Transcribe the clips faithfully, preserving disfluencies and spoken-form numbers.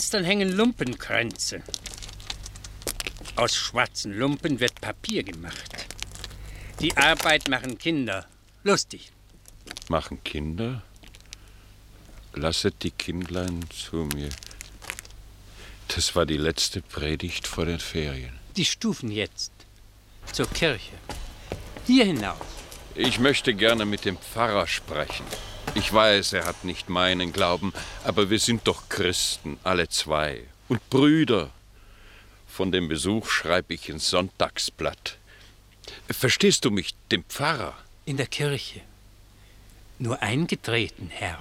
Fenstern hängen Lumpenkränze. Aus schwarzen Lumpen wird Papier gemacht. Die Arbeit machen Kinder. Lustig. Machen Kinder? Lasset die Kindlein zu mir. Das war die letzte Predigt vor den Ferien. Die Stufen jetzt. Zur Kirche. Hier hinauf. Ich möchte gerne mit dem Pfarrer sprechen. Ich weiß, er hat nicht meinen Glauben, aber wir sind doch Christen, alle zwei. Und Brüder. Von dem Besuch schreibe ich ins Sonntagsblatt. Verstehst du mich, dem Pfarrer? In der Kirche. Nur eingetreten, Herr.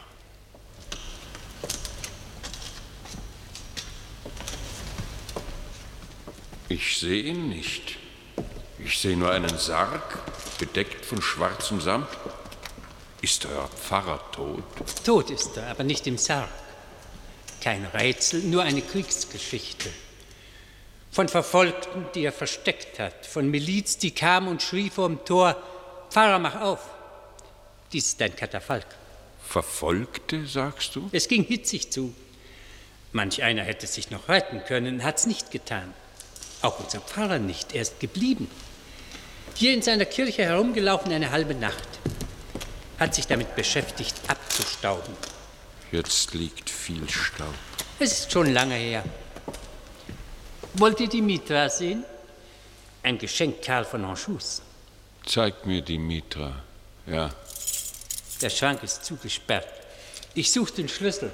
Ich sehe ihn nicht. Ich sehe nur einen Sarg, bedeckt von schwarzem Samt. Ist euer Pfarrer tot? Tot ist er, aber nicht im Sarg. Kein Rätsel, nur eine Kriegsgeschichte. Von Verfolgten, die er versteckt hat. Von Miliz, die kam und schrie vorm Tor: Pfarrer, mach auf! Dies ist ein Katafalk. Verfolgte, sagst du? Es ging hitzig zu. Manch einer hätte sich noch retten können, hat's nicht getan. Auch unser Pfarrer nicht, er ist geblieben. Hier in seiner Kirche herumgelaufen eine halbe Nacht. Hat sich damit beschäftigt, abzustauben. Jetzt liegt viel Staub. Es ist schon lange her. Wollt ihr die Mitra sehen? Ein Geschenk Karl von Anjous. Zeig mir die Mitra, ja. Der Schrank ist zugesperrt. Ich suche den Schlüssel.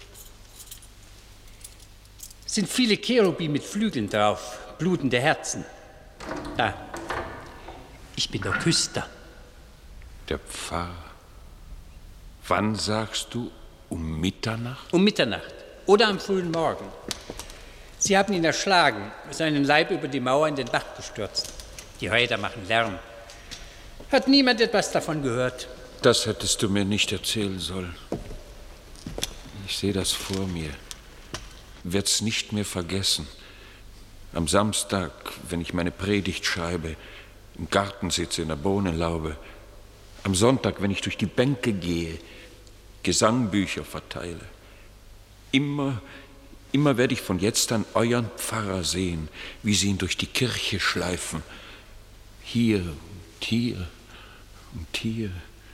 Es sind viele Cherubim mit Flügeln drauf, blutende Herzen. Da. Ich bin der Küster. Der Pfarrer. Wann sagst du? Um Mitternacht? Um Mitternacht oder am frühen Morgen. Sie haben ihn erschlagen, seinen Leib über die Mauer in den Bach gestürzt. Die Räder machen Lärm. Hat niemand etwas davon gehört? Das hättest du mir nicht erzählen sollen. Ich sehe das vor mir. Werd's nicht mehr vergessen. Am Samstag, wenn ich meine Predigt schreibe, im Garten sitze, in der Bohnenlaube. Am Sonntag, wenn ich durch die Bänke gehe, Gesangbücher verteile. Immer, immer werde ich von jetzt an euren Pfarrer sehen, wie sie ihn durch die Kirche schleifen. Hier und hier und hier.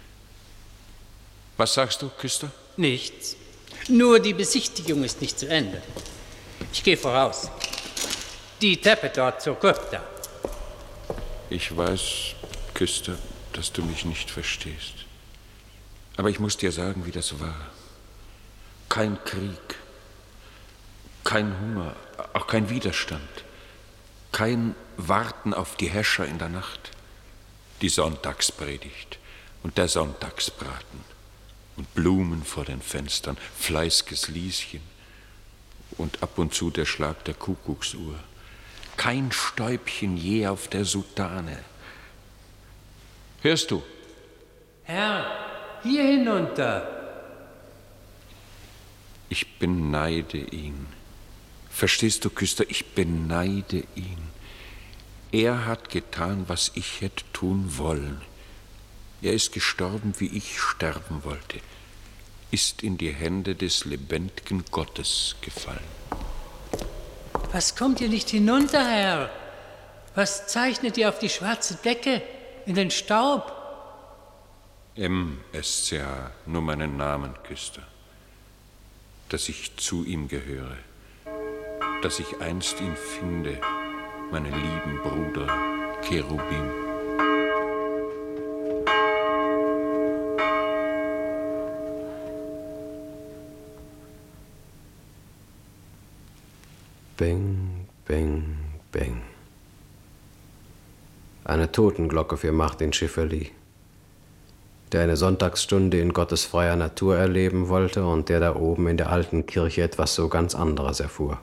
Was sagst du, Küster? Nichts. Nur die Besichtigung ist nicht zu Ende. Ich gehe voraus. Die Treppe dort zur Krypta. Ich weiß, Küster, dass du mich nicht verstehst. Aber ich muss dir sagen, wie das war. Kein Krieg, kein Hunger, auch kein Widerstand, kein Warten auf die Häscher in der Nacht. Die Sonntagspredigt und der Sonntagsbraten und Blumen vor den Fenstern, fleißiges Lieschen und ab und zu der Schlag der Kuckucksuhr. Kein Stäubchen je auf der Soutane. Hörst du? Herr, hier hinunter. Ich beneide ihn. Verstehst du, Küster, ich beneide ihn. Er hat getan, was ich hätte tun wollen. Er ist gestorben, wie ich sterben wollte. Ist in die Hände des lebendigen Gottes gefallen. Was kommt ihr nicht hinunter, Herr? Was zeichnet ihr auf die schwarze Decke, in den Staub? M S C H, nur meinen Namen, Küster. Dass ich zu ihm gehöre. Dass ich einst ihn finde, meine lieben Bruder Cherubim. Bing, bing, bing. Eine Totenglocke für Martin Schifferli, der eine Sonntagsstunde in Gottes freier Natur erleben wollte und der da oben in der alten Kirche etwas so ganz anderes erfuhr.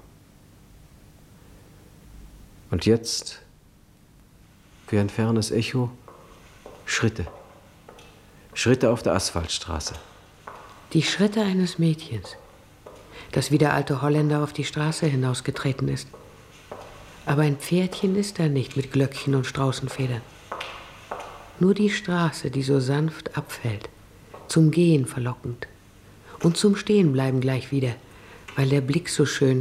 Und jetzt, wie ein fernes Echo, Schritte. Schritte auf der Asphaltstraße. Die Schritte eines Mädchens, das wie der alte Holländer auf die Straße hinausgetreten ist. Aber ein Pferdchen ist da nicht mit Glöckchen und Straußenfedern. Nur die Straße, die so sanft abfällt, zum Gehen verlockend und zum Stehenbleiben gleich wieder, weil der Blick so schön